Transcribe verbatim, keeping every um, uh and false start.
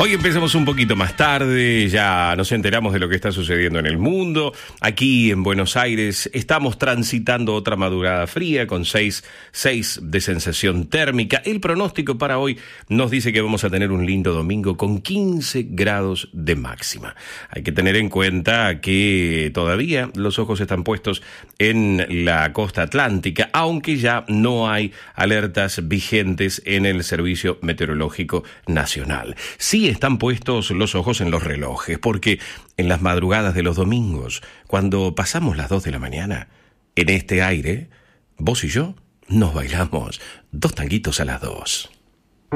Hoy empezamos un poquito más tarde, ya nos enteramos de lo que está sucediendo en el mundo. Aquí en Buenos Aires estamos transitando otra madrugada fría con seis de sensación térmica. El pronóstico para hoy nos dice que vamos a tener un lindo domingo con quince grados de máxima. Hay que tener en cuenta que todavía los ojos están puestos en la costa atlántica, aunque ya no hay alertas vigentes en el Servicio Meteorológico Nacional. Sí están puestos los ojos en los relojes, porque en las madrugadas de los domingos, cuando pasamos las dos de la mañana, en este aire, vos y yo nos bailamos dos tanguitos a las dos.